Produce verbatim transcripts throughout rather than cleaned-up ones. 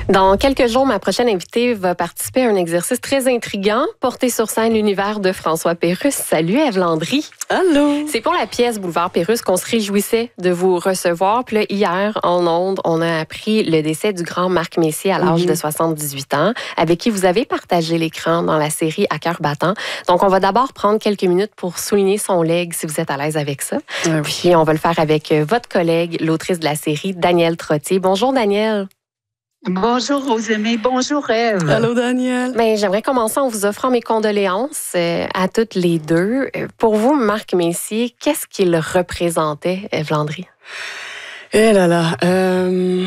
Dans quelques jours, ma prochaine invitée va participer à un exercice très intriguant, porter sur scène l'univers de François Pérusse. Salut Ève Landry. Allô. C'est pour la pièce Boulevard Pérusse qu'on se réjouissait de vous recevoir. Puis là, hier, en ondes, on a appris le décès du grand Marc Messier à l'âge mm-hmm. de soixante-dix-huit ans, avec qui vous avez partagé l'écran dans la série À cœur battant. Donc, on va d'abord prendre quelques minutes pour souligner son legs, si vous êtes à l'aise avec ça. Oui. Puis, on va le faire avec votre collègue, l'autrice de la série, Danielle Trottier. Bonjour, Danielle. Bonjour Rosemée, bonjour Ève. Allô Danielle. Ben, j'aimerais commencer en vous offrant mes condoléances euh, à toutes les deux. Pour vous, Marc Messier, qu'est-ce qu'il représentait, Ève Landry? Eh là là, euh...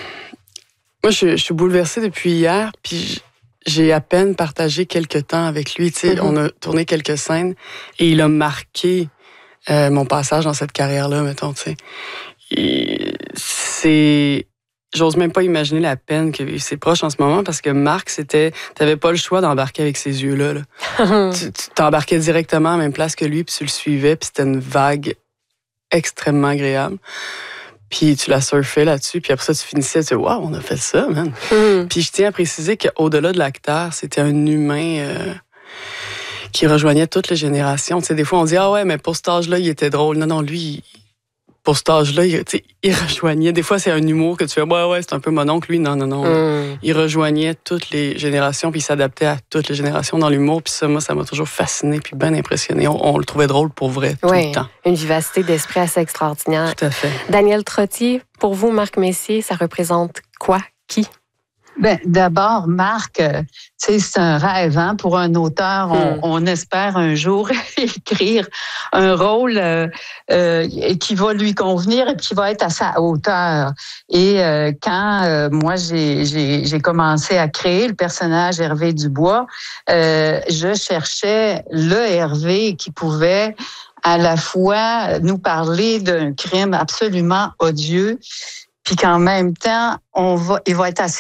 moi je, je suis bouleversée depuis hier, puis j'ai à peine partagé quelques temps avec lui. Tu sais, mm-hmm. on a tourné quelques scènes et il a marqué euh, mon passage dans cette carrière-là, mettons. Tu sais, et c'est J'ose même pas imaginer la peine que vivent ses proches en ce moment parce que Marc, c'était, t'avais pas le choix d'embarquer avec ces yeux-là. Là. tu, tu t'embarquais directement à la même place que lui, puis tu le suivais, puis c'était une vague extrêmement agréable. Puis tu la surfais là-dessus, puis après ça, tu finissais, tu dis « Wow, on a fait ça, man! Mm. » Puis je tiens à préciser qu'au-delà de l'acteur, c'était un humain euh, qui rejoignait toutes les générations. Tu sais, des fois, on dit « Ah ouais, mais pour cet âge-là, il était drôle. » Non, non, lui... Pour cet âge-là, il, il rejoignait. Des fois, c'est un humour que tu fais, ouais, ouais, c'est un peu mon oncle, lui. Non, non, non. Mm. Il rejoignait toutes les générations, puis il s'adaptait à toutes les générations dans l'humour. Puis ça, moi, ça m'a toujours fasciné, puis bien impressionné. On, on le trouvait drôle pour vrai, tout oui, le temps. Une vivacité d'esprit assez extraordinaire. Tout à fait. Danielle Trottier, pour vous, Marc Messier, ça représente quoi? Qui? Ben, d'abord, Marc, euh, c'est un rêve hein, pour un auteur. Mm. On, on espère un jour écrire un rôle euh, euh, qui va lui convenir et qui va être à sa hauteur. Et euh, quand euh, moi, j'ai, j'ai, j'ai commencé à créer le personnage Hervé Dubois, euh, je cherchais le Hervé qui pouvait à la fois nous parler d'un crime absolument odieux, puis qu'en même temps, on va, il va être assez